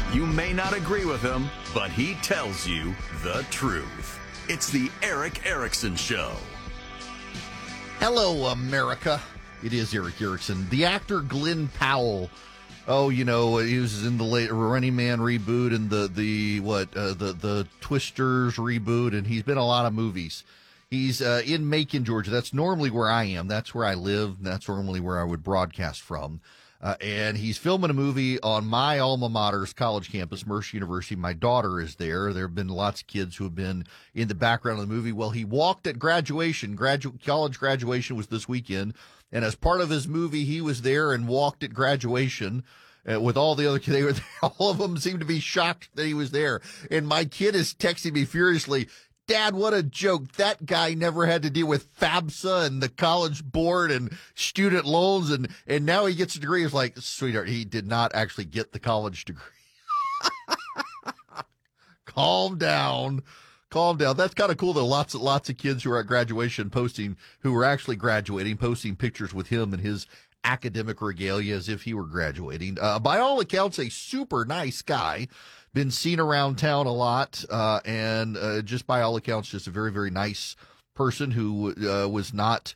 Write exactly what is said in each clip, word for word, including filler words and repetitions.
You may not agree with him, but he tells you the truth. It's the Erick Erickson Show. Hello, America. It is Erick Erickson. The actor Glenn Powell. Oh, you know, he was in the late Running Man reboot and the, the what, uh, the, the Twisters reboot, and he's been in a lot of movies. He's uh, in Macon, Georgia. That's normally where I am. That's where I live. That's normally where I would broadcast from. Uh, and he's filming a movie on my alma mater's college campus, Mercer University. My daughter is there. There have been lots of kids who have been in the background of the movie. Well, he walked at graduation. Gradu- college graduation was this weekend. And as part of his movie, he was there and walked at graduation uh, with all the other kids. They were there. All of them seemed to be shocked that he was there. And my kid is texting me furiously, Dad, what a joke. That guy never had to deal with FAFSA and the college board and student loans, and, and now he gets a degree. It's like, sweetheart, he did not actually get the college degree. Calm down. Calm down. That's kind of cool, though. Lots of, lots of kids who are at graduation posting, who are actually graduating, posting pictures with him and his academic regalia as if he were graduating. Uh, by all accounts, a super nice guy. Been seen around town a lot, uh, and uh, just by all accounts, just a very, very nice person who uh, was not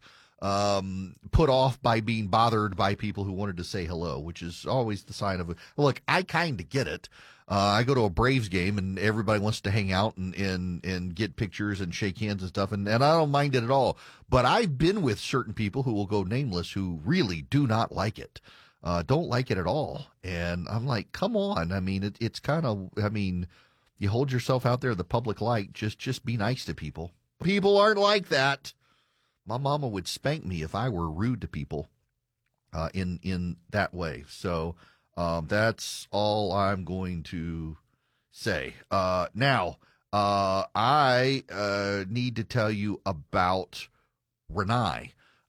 um, put off by being bothered by people who wanted to say hello, which is always the sign of a look. I kind of get it. Uh, I go to a Braves game, and everybody wants to hang out and and, and get pictures and shake hands and stuff, and, and I don't mind it at all. But I've been with certain people who will go nameless who really do not like it. Uh, don't like it at all. And I'm like, come on. I mean, it, it's kind of, I mean, you hold yourself out there in the public light. Just, just be nice to people. People aren't like that. My mama would spank me if I were rude to people, uh, in, in that way. So, um, that's all I'm going to say. Uh, now, uh, I, uh, need to tell you about Renai.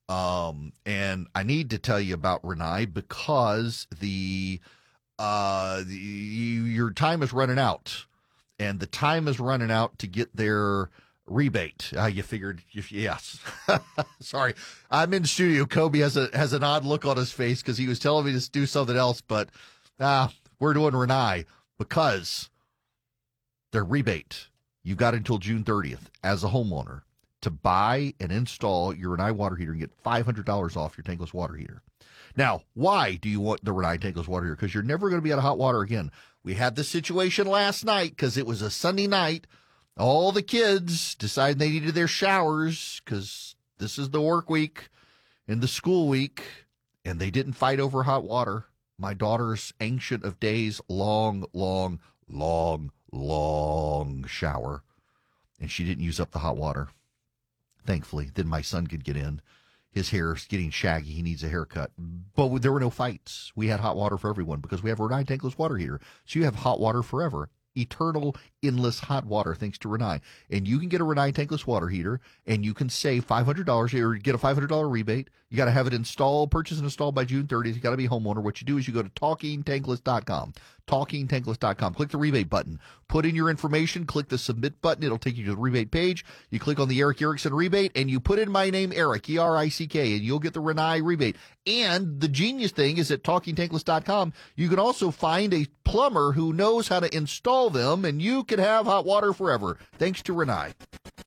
Um, and I need to tell you about Renai because the, uh, the, your time is running out, and the time is running out to get their rebate. Uh, you figured, yes. Sorry. I'm in studio. Kobe has a, has an odd look on his face because he was telling me to do something else, but, ah, uh, we're doing Renai because their rebate, you got until June thirtieth as a homeowner to buy and install your Renai water heater and get five hundred dollars off your tankless water heater. Now, why do you want the Renai tankless water heater? Because you're never going to be out of hot water again. We had this situation last night because it was a Sunday night. All the kids decided they needed their showers because this is the work week and the school week, and they didn't fight over hot water. My daughter's ancient of days, long, long, long, long shower, and she didn't use up the hot water. Thankfully, then my son could get in. His hair's getting shaggy. He needs a haircut. But there were no fights. We had hot water for everyone because we have a Renai tankless water heater. So you have hot water forever. Eternal, endless hot water thanks to Renai. And you can get a Renai tankless water heater, and you can save five hundred dollars or get a five hundred dollars rebate. You got to have it installed, purchased and installed by June thirtieth. You got to be a homeowner. What you do is you go to talking tankless dot com. talking tankless dot com. Click the rebate button. Put in your information. Click the submit button. It'll take you to the rebate page. You click on the Erick Erickson rebate, and you put in my name, Eric, E R I C K, and you'll get the Renai rebate. And the genius thing is at talking tankless dot com, you can also find a plumber who knows how to install them, and you can have hot water forever, thanks to Renai.